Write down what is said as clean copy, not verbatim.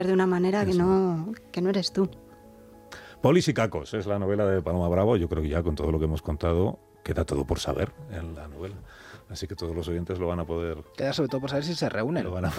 de una manera que no eres tú. Polis y cacos es la novela de Paloma Bravo. Yo creo que ya con todo lo que hemos contado queda todo por saber en la novela. Así que todos los oyentes lo van a poder... Queda sobre todo por saber si se reúnen. Lo van a